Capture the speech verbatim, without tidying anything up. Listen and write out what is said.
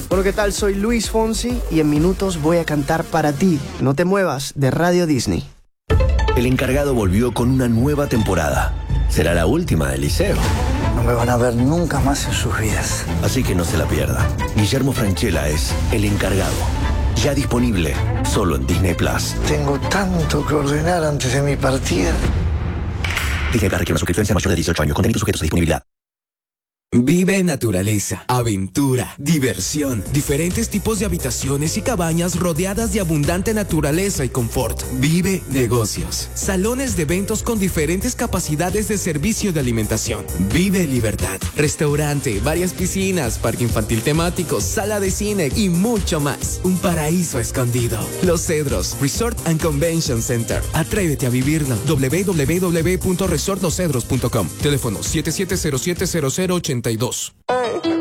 Bueno, ¿qué tal? Soy Luis Fonsi y en minutos voy a cantar para ti. No te muevas, de Radio Disney. El encargado volvió con una nueva temporada. Será la última del liceo. No me van a ver nunca más en sus vidas. Así que no se la pierda. Guillermo Francella es El encargado. Ya disponible, solo en Disney Plus. Tengo tanto que ordenar antes de mi partida. Disney Plus requiere una suscripción mayor de dieciocho años. Contenidos sujetos a disponibilidad. Vive naturaleza, aventura, diversión, diferentes tipos de habitaciones y cabañas rodeadas de abundante naturaleza y confort. Vive negocios, salones de eventos con diferentes capacidades de servicio de alimentación. Vive libertad, restaurante, varias piscinas, parque infantil temático, sala de cine y mucho más. Un paraíso escondido. Los Cedros, Resort and Convention Center. Atrévete a vivirlo. doble u doble u doble u punto resort los cedros punto com. Teléfono siete siete cero siete cero cero ocho dos.